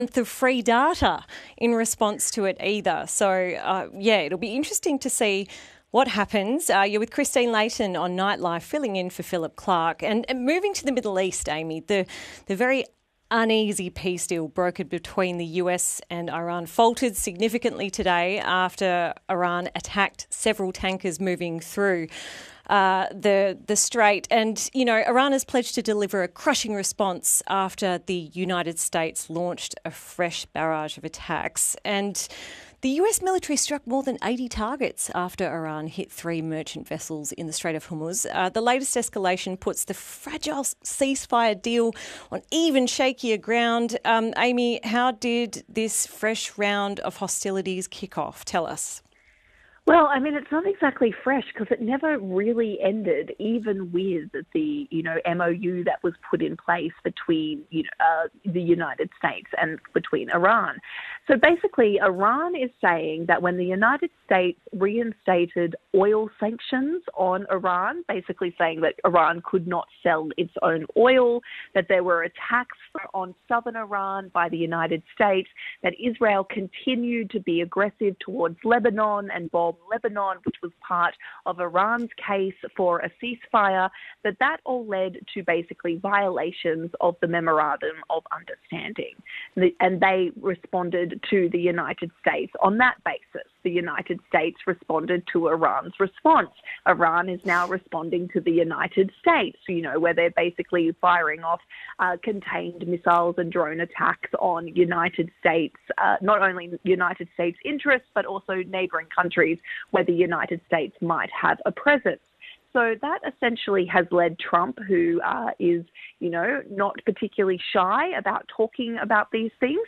of free data in response to it either. So, it'll be interesting to see what happens. You're with Christine Layton on Nightlife, filling in for Philip Clark. And moving to the Middle East, Amy, the very uneasy peace deal brokered between the US and Iran faltered significantly today after Iran attacked several tankers moving through the strait. And, Iran has pledged to deliver a crushing response after the United States launched a fresh barrage of attacks. And the US military struck more than 80 targets after Iran hit 3 merchant vessels in the Strait of Hormuz. The latest escalation puts the fragile ceasefire deal on even shakier ground. Amy, how did this fresh round of hostilities kick off? Tell us. Well, I mean, it's not exactly fresh because it never really ended, even with the, MOU that was put in place between, the United States and between Iran. So basically, Iran is saying that when the United States reinstated oil sanctions on Iran, basically saying that Iran could not sell its own oil, that there were attacks on southern Iran by the United States, that Israel continued to be aggressive towards Lebanon and bomb Lebanon, which was part of Iran's case for a ceasefire, that all led to basically violations of the Memorandum of Understanding. And they responded to the United States on that basis. The United States responded to Iran's response. Iran is now responding to the United States, where they're basically firing off contained missiles and drone attacks on United States, not only United States interests, but also neighbouring countries where the United States might have a presence. So that essentially has led Trump, who is, not particularly shy about talking about these things,